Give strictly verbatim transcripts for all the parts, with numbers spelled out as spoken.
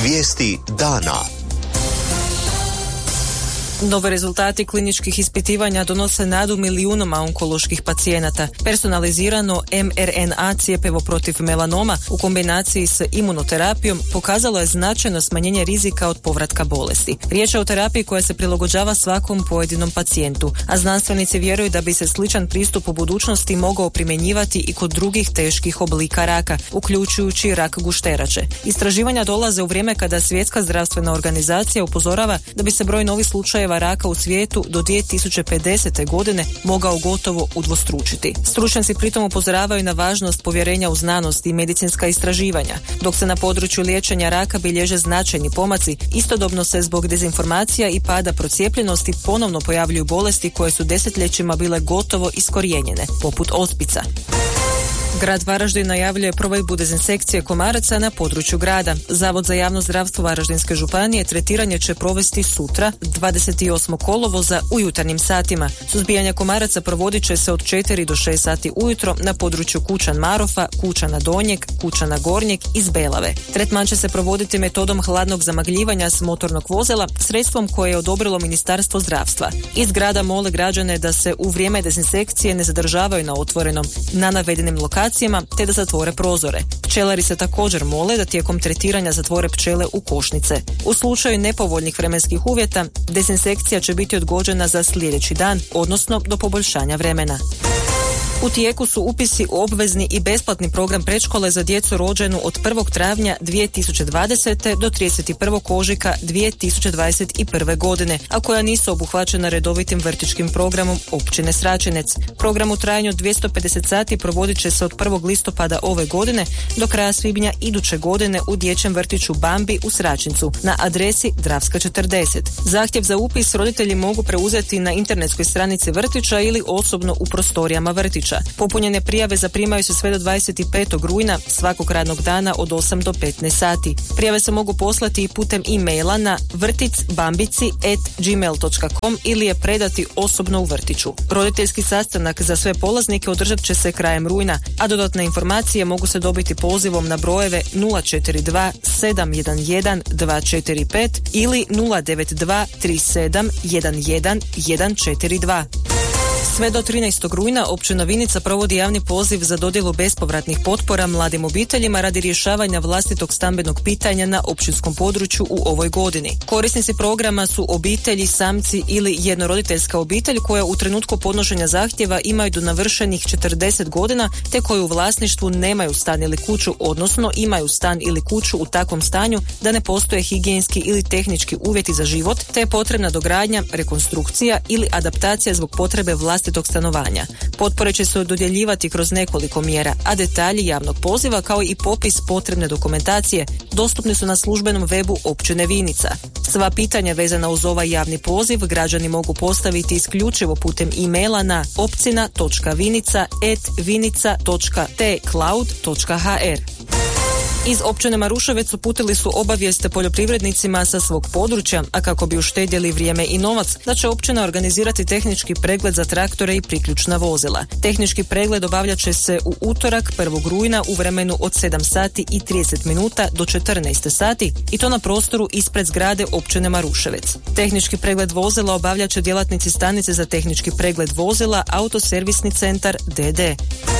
Vijesti dana. Nove rezultati kliničkih ispitivanja donose nadu milijunoma onkoloških pacijenata. Personalizirano em er en a cjepivo protiv melanoma u kombinaciji s imunoterapijom pokazalo je značajno smanjenje rizika od povratka bolesti. Riječ je o terapiji koja se prilagođava svakom pojedinom pacijentu, a znanstvenici vjeruju da bi se sličan pristup u budućnosti mogao primjenjivati i kod drugih teških oblika raka, uključujući rak gušterače. Istraživanja dolaze u vrijeme kada Svjetska zdravstvena organizacija upozorava da bi se broj novih slučajeva raka u svijetu do dvije tisuće pedesete. godine mogao gotovo udvostručiti. Stručnjaci pritom upozoravaju na važnost povjerenja u znanost i medicinska istraživanja. Dok se na području liječenja raka bilježe značajni pomaci, istodobno se zbog dezinformacija i pada procijepljenosti ponovno pojavljuju bolesti koje su desetljećima bile gotovo iskorijenjene, poput ospica. Grad Varaždin najavljuje provedbu dezinsekcije komaraca na području grada. Zavod za javno zdravstvo Varaždinske županije tretiranje će provesti sutra, dvadeset osmog kolovoza u jutarnjim satima. Suzbijanje komaraca provodit će se od četiri do šest sati ujutro na području Kućan Marofa, Kućana Donjeg, Kućana Gornjeg i Zbelave. Tretman će se provoditi metodom hladnog zamagljivanja s motornog vozila, sredstvom koje je odobrilo Ministarstvo zdravstva. Iz grada mole građane da se u vrijeme dezinsekcije ne zadržavaju na otvorenom na navedenim lokacijama te da zatvore prozore. Pčelari se također mole da tijekom tretiranja zatvore pčele u košnice. U slučaju nepovoljnih vremenskih uvjeta, dezinsekcija će biti odgođena za sljedeći dan, odnosno do poboljšanja vremena. U tijeku su upisi u obvezni i besplatni program predškole za djecu rođenu od prvog travnja dvije tisuće dvadesete. do trideset prvog ožujka dvije tisuće dvadeset prve. godine, a koja nisu obuhvaćena redovitim vrtićkim programom općine Sračinec. Program u trajanju dvjesto pedeset sati provodit će se od prvog listopada ove godine do kraja svibnja iduće godine u dječjem vrtiću Bambi u Sračincu na adresi Dravska četrdeset. Zahtjev za upis roditelji mogu preuzeti na internetskoj stranici vrtića ili osobno u prostorijama vrtića. Popunjene prijave zaprimaju se sve do dvadeset petog rujna svakog radnog dana od osam do petnaest sati. Prijave se mogu poslati i putem e-maila na vrtic bambici at gmail dot com ili je predati osobno u vrtiću. Roditeljski sastanak za sve polaznike održat će se krajem rujna, a dodatne informacije mogu se dobiti pozivom na brojeve nula četiri dva sedam jedan jedan dva četiri pet ili nula devet dva tri sedam jedan jedan jedan četiri dva. Sve do trinaestog rujna općina Vinica provodi javni poziv za dodjelu bespovratnih potpora mladim obiteljima radi rješavanja vlastitog stambenog pitanja na općinskom području u ovoj godini. Korisnici programa su obitelji, samci ili jednoroditeljska obitelj koja u trenutku podnošenja zahtjeva imaju do navršenih četrdeset godina te koji u vlasništvu nemaju stan ili kuću, odnosno imaju stan ili kuću u takvom stanju da ne postoje higijenski ili tehnički uvjeti za život te je potrebna dogradnja, rekonstrukcija ili adaptacija zbog potrebe vlastitog stanovanja. Potpore će se dodjeljivati kroz nekoliko mjera, a detalji javnog poziva kao i popis potrebne dokumentacije dostupni su na službenom webu općine Vinica. Sva pitanja vezana uz ovaj javni poziv građani mogu postaviti isključivo putem e-maila na opcina točka vinica at vinica točka t cloud točka h r. Iz općine Maruševec uputili su obavijeste poljoprivrednicima sa svog područja, a kako bi uštedjeli vrijeme i novac, da će općina organizirati tehnički pregled za traktore i priključna vozila. Tehnički pregled obavljat će se u utorak prvog rujna u vremenu od sedam sati i trideset minuta do četrnaest sati i to na prostoru ispred zgrade općine Maruševec. Tehnički pregled vozila obavljat će djelatnici stanice za tehnički pregled vozila Autoservisni centar D D.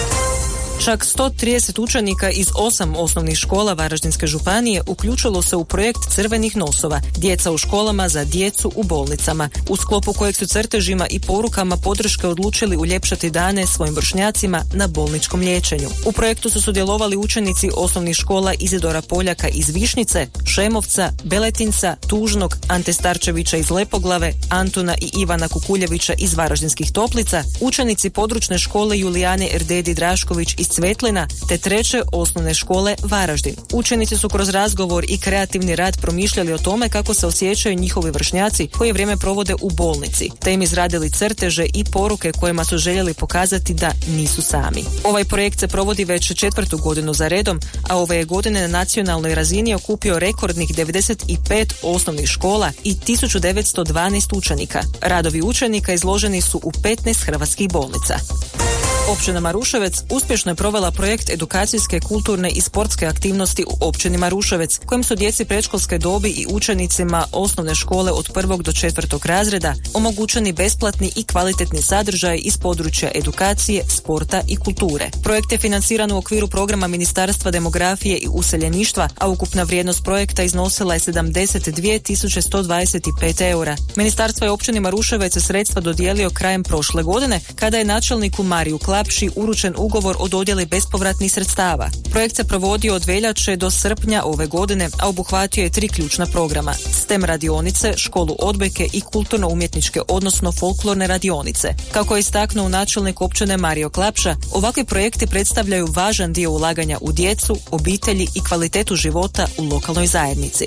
Čak sto trideset učenika iz osam osnovnih škola Varaždinske županije uključilo se u projekt Crvenih nosova, djeca u školama za djecu u bolnicama, u sklopu kojeg su crtežima i porukama podrške odlučili uljepšati dane svojim vršnjacima na bolničkom liječenju. U projektu su sudjelovali učenici osnovnih škola Izidora Poljaka iz Višnjice, Šemovca, Beletinca, Tužnog, Ante Starčevića iz Lepoglave, Antuna i Ivana Kukuljevića iz Varaždinskih Toplica, učenici područne škole Julijane Erdedi Drašković iz Cvetlina te treće osnovne škole Varaždin. Učenici su kroz razgovor i kreativni rad promišljali o tome kako se osjećaju njihovi vršnjaci koji vrijeme provode u bolnici, te im izradili crteže i poruke kojima su željeli pokazati da nisu sami. Ovaj projekt se provodi već četvrtu godinu za redom, a ove je godine na nacionalnoj razini okupio rekordnih devedeset pet osnovnih škola i tisuću devetsto dvanaest učenika. Radovi učenika izloženi su u petnaest hrvatskih bolnica. Općina Maruševec uspješno je provela projekt edukacijske, kulturne i sportske aktivnosti u općini Maruševec, kojim su djeci predškolske dobi i učenicima osnovne škole od prvog do četvrtog razreda omogućeni besplatni i kvalitetni sadržaj iz područja edukacije, sporta i kulture. Projekt je financiran u okviru programa Ministarstva demografije i useljeništva, a ukupna vrijednost projekta iznosila je sedamdeset dvije tisuće sto dvadeset pet eura. Ministarstvo je općini Maruševec sredstva dodijelio krajem prošle godine, kada je načelniku Mariju Klapši uručen ugovor o dodjeli bespovratnih sredstava. Projekt se provodio od veljače do srpnja ove godine, a obuhvatio je tri ključna programa: STEM radionice, školu odbojke i kulturno-umjetničke, odnosno folklorne radionice. Kako je istaknuo načelnik općine Mario Klapša, ovakvi projekti predstavljaju važan dio ulaganja u djecu, obitelji i kvalitetu života u lokalnoj zajednici.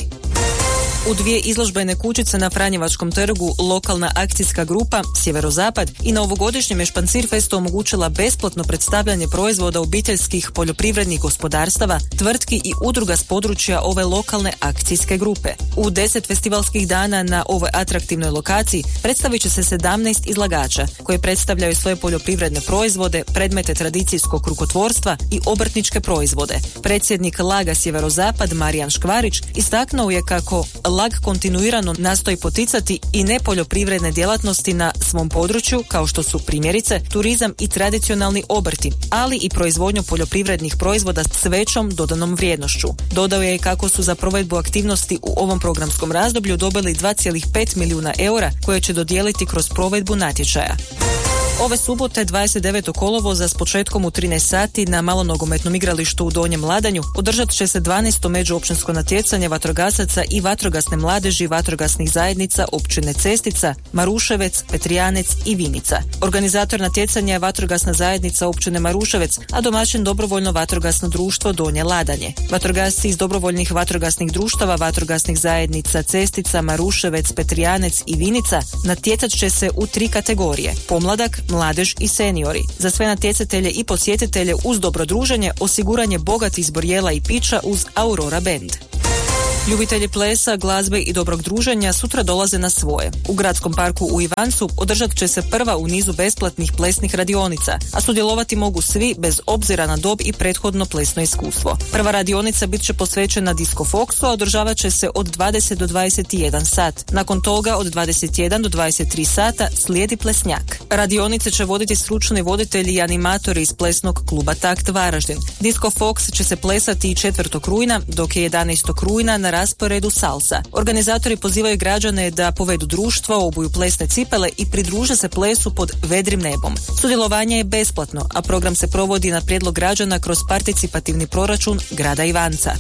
U dvije izložbene kućice na Franjevačkom trgu lokalna akcijska grupa Sjeverozapad i na ovogodišnjem je Špancir Festu omogućila besplatno predstavljanje proizvoda obiteljskih poljoprivrednih gospodarstava, tvrtki i udruga s područja ove lokalne akcijske grupe. U deset festivalskih dana na ovoj atraktivnoj lokaciji predstavit će se sedamnaest izlagača koji predstavljaju svoje poljoprivredne proizvode, predmete tradicijskog rukotvorstva i obrtničke proizvode. Predsjednik Laga Sjeverozapad Marijan Škvarić istaknuo je kako Lag kontinuirano nastoji poticati i nepoljoprivredne djelatnosti na svom području, kao što su primjerice turizam i tradicionalni obrti, ali i proizvodnju poljoprivrednih proizvoda s većom dodanom vrijednošću. Dodao je kako su za provedbu aktivnosti u ovom programskom razdoblju dobili dva zarez pet milijuna eura koje će dodijeliti kroz provedbu natječaja. Ove subote dvadeset devetog kolovoza s početkom u trinaest sati na malonogometnom igralištu u Donjem Ladanju održat će se dvanaesto međuopćinsko natjecanje vatrogasaca i vatrogasne mladeži vatrogasnih zajednica općine Cestica, Maruševec, Petrijanec i Vinica. Organizator natjecanja je vatrogasna zajednica općine Maruševec, a domaćin dobrovoljno vatrogasno društvo Donje Ladanje. Vatrogasci iz dobrovoljnih vatrogasnih društava vatrogasnih zajednica Cestica, Maruševec, Petrijanec i Vinica natjecat će se u tri kategorije: pomladak, mladež i seniori. Za sve natjecatelje i posjetitelje uz dobro druženje osiguran je bogat izbor jela i pića uz Aurora Band. Ljubitelji plesa, glazbe i dobrog druženja sutra dolaze na svoje. U gradskom parku u Ivancu održat će se prva u nizu besplatnih plesnih radionica, a sudjelovati mogu svi bez obzira na dob i prethodno plesno iskustvo. Prva radionica bit će posvećena Disco Foxu, a održavat će se od dvadeset do dvadeset jedan sat. Nakon toga od dvadeset jedan do dvadeset tri sata slijedi plesnjak. Radionice će voditi stručni voditelji i animatori iz plesnog kluba Takt Varaždin. Disco Fox će se plesati i četvrtog rujna, dok je jedanaestog rujna na rasporedu salsa. Organizatori pozivaju građane da povedu društvo, obuju plesne cipele i pridruže se plesu pod vedrim nebom. Sudjelovanje je besplatno, a program se provodi na prijedlog građana kroz participativni proračun grada Ivanca.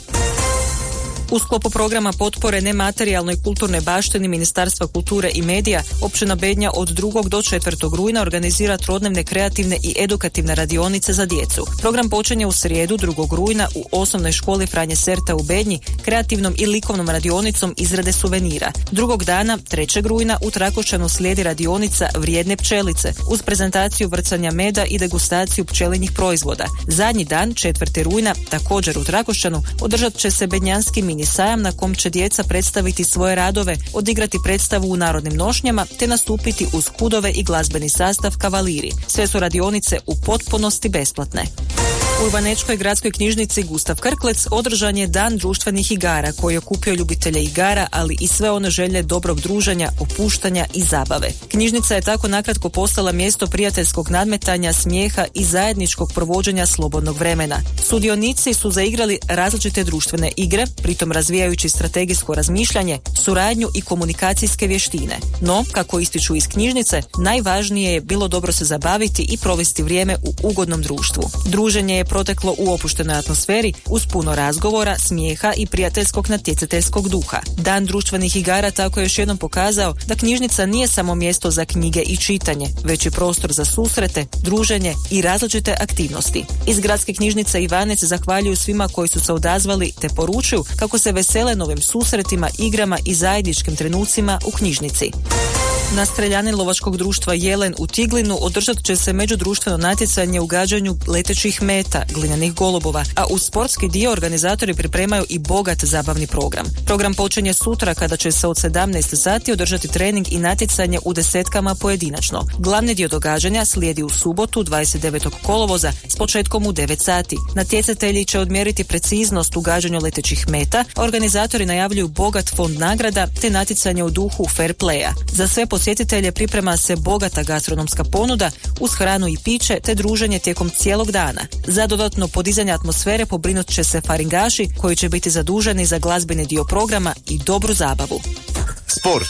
U sklopu programa potpore nematerijalnoj kulturnoj baštini Ministarstva kulture i medija, općina Bednja od drugog do četvrtog rujna organizira trodnevne kreativne i edukativne radionice za djecu. Program počinje u srijedu drugog rujna u osnovnoj školi Franje Serta u Bednji kreativnom i likovnom radionicom izrade suvenira. Drugog dana, trećeg rujna, u Trakošćanu slijedi radionica Vrijedne pčelice uz prezentaciju vrcanja meda i degustaciju pčelinjih proizvoda. Zadnji dan, četvrtog rujna, također u Trakošćanu, održat će se bednjanski mini sajam na kom će djeca predstaviti svoje radove, odigrati predstavu u narodnim nošnjama te nastupiti uz kudove i glazbeni sastav Kavaliri. Sve su radionice u potpunosti besplatne. U Ivanečkoj gradskoj knjižnici Gustav Krklec održan je Dan društvenih igara koji je okupio ljubitelje igara, ali i sve one želje dobrog druženja, opuštanja i zabave. Knjižnica je tako nakratko postala mjesto prijateljskog nadmetanja, smijeha i zajedničkog provođenja slobodnog vremena. Sudionici su zaigrali različite društvene igre, pritom razvijajući strategijsko razmišljanje, suradnju i komunikacijske vještine. No, kako ističu iz knjižnice, najvažnije je bilo dobro se zabaviti i provesti vrijeme u ugodnom društvu. Druženje je proteklo u opuštenoj atmosferi uz puno razgovora, smijeha i prijateljskog natjecateljskog duha. Dan društvenih igara tako je još jednom pokazao da knjižnica nije samo mjesto za knjige i čitanje, već i prostor za susrete, druženje i različite aktivnosti. Iz gradske knjižnice Ivanec zahvaljuju svima koji su se odazvali te poručuju kako se vesele novim susretima, igrama i zajedničkim trenucima u knjižnici. Na streljani lovačkog društva Jelen u Tiglinu održat će se međudruštveno natjecanje u gađanju letećih meta, glinanih golubova, a uz sportski dio organizatori pripremaju i bogat zabavni program. Program počinje sutra kada će se od sedamnaest sati održati trening i natjecanje u desetkama pojedinačno. Glavni dio događanja slijedi u subotu dvadeset devetog kolovoza s početkom u devet sati. Natjecatelji će odmjeriti preciznost u gađanju letećih meta, a organizatori najavljuju bogat fond nagrada te natjecanje u duhu fair playa. Za sve posjetitelje priprema se bogata gastronomska ponuda uz hranu i piće te druženje tijekom cijelog dana. Za dodatno podizanje atmosfere pobrinut će se faringaši koji će biti zaduženi za glazbeni dio programa i dobru zabavu. Sport.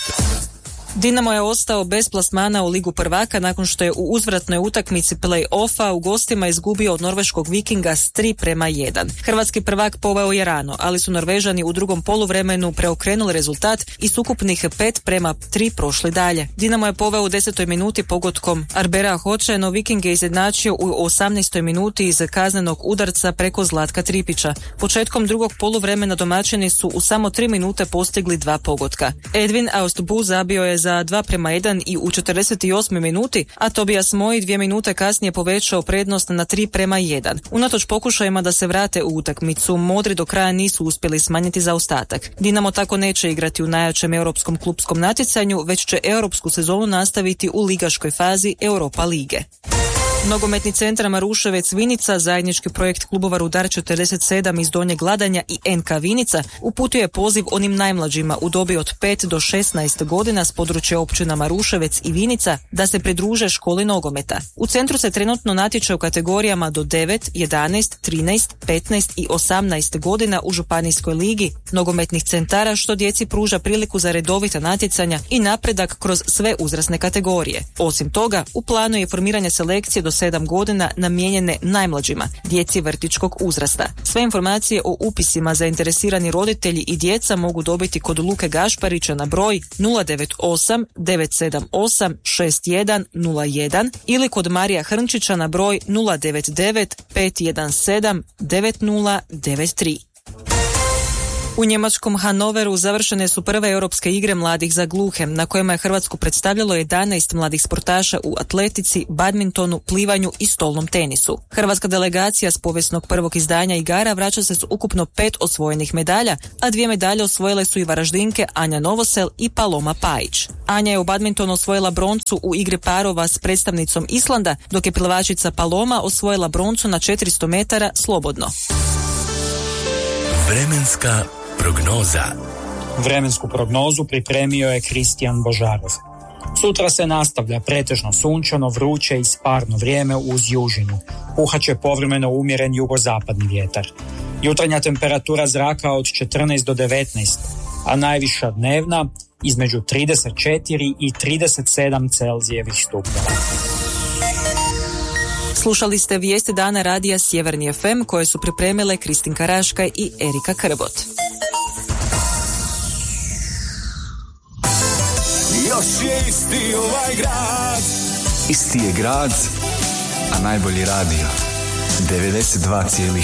Dinamo je ostao bez plasmana u Ligu prvaka nakon što je u uzvratnoj utakmici play-offa u gostima izgubio od norveškog Vikinga s tri prema jedan. Hrvatski prvak poveo je rano, ali su Norvežani u drugom poluvremenu preokrenuli rezultat i s ukupnih pet prema tri prošli dalje. Dinamo je poveo u desetoj minuti pogodkom Arbera Hoće, no Viking je izjednačio u osamnaestoj minuti iz kaznenog udarca preko Zlatka Tripića. Početkom drugog poluvremena domaćini su u samo tri minute postigli dva pogotka. Edvin Austbu zabio je za dva prema jedan i u četrdeset osmoj minuti, a Tobias Moji dvije minute kasnije povećao prednost na tri prema jedan. Unatoč pokušajima da se vrate u utakmicu, Modri do kraja nisu uspjeli smanjiti zaostatak. Dinamo tako neće igrati u najjačem europskom klupskom natjecanju, već će europsku sezonu nastaviti u ligaškoj fazi Europa lige. Nogometni centar Maruševec Vinica, zajednički projekt klubova Rudar četrdeset sedam iz Donjeg Ladanja i N K Vinica, uputio je poziv onim najmlađima u dobi od pet do šesnaest godina s područja općina Maruševec i Vinica da se pridruže školi nogometa. U centru se trenutno natječe u kategorijama do devet, jedanaest, trinaest, petnaest i osamnaest godina u županijskoj ligi nogometnih centara, što djeci pruža priliku za redovita natjecanja i napredak kroz sve uzrasne kategorije. Osim toga, u planu je formiranje selekcije do sedam godina namijenjene najmlađima, djeci vrtićkog uzrasta. Sve informacije o upisima zainteresirani roditelji i djeca mogu dobiti kod Luke Gašparića na broj nula devet osam devet sedam osam šest jedan nula jedan ili kod Marija Hrnčića na broj nula devet devet pet jedan sedam devet nula devet tri. U njemačkom Hanoveru završene su prve europske igre mladih za gluhe, na kojima je Hrvatsku predstavljalo jedanaest mladih sportaša u atletici, badmintonu, plivanju i stolnom tenisu. Hrvatska delegacija s povijesnog prvog izdanja igara vraća se s ukupno pet osvojenih medalja, a dvije medalje osvojile su i Varaždinke Anja Novosel i Paloma Pajić. Anja je u badmintonu osvojila broncu u igri parova s predstavnicom Islanda, dok je plivačica Paloma osvojila broncu na četiristo metara slobodno. Vremenska prognoza. Vremensku prognozu pripremio je Kristijan Božarov. Sutra se nastavlja pretežno sunčano, vruće i sparno vrijeme uz južinu. Puhaće povremeno umjeren jugozapadni vjetar. Jutarnja temperatura zraka od četrnaest do devetnaest, a najviša dnevna između trideset četiri i trideset sedam Celzijevih stupnjeva. Slušali ste vijesti dana radija Sjeverni F M koje su pripremile Kristinka Raškaj i Erika Krbot. Još je isti ovaj grad. Isti je grad, a najbolji radio. devedeset dva zarez